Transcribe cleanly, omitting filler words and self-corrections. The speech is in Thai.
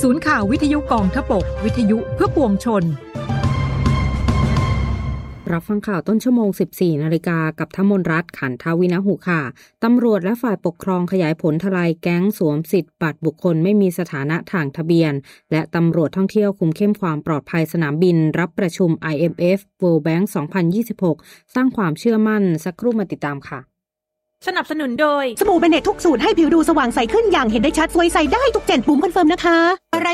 ศูนย์ข่าววิทยุกองทพบกวิทยุเพื่อปวงชนรับฟังข่าวต้นชั่วโมง 14 นาฬิกากับธมนรัตน์ขันทวินหุค่ะตำรวจและฝ่ายปกครองขยายผลทลายแก๊งสวมสิทธิ์บัตรบุคคลไม่มีสถานะทางทะเบียนและตำรวจท่องเที่ยวคุมเข้มความปลอดภัยสนามบินรับประชุม IMF World Bank 2026 สร้างความเชื่อมั่นสักครู่มาติดตามค่ะสนับสนุนโดยสบู่เบเนตทุกสูตรให้ผิวดูสว่างใสขึ้นอย่างเห็นได้ชัดสวยใสได้ทุก7ปุ่มคอนเฟิร์มนะคะอะไร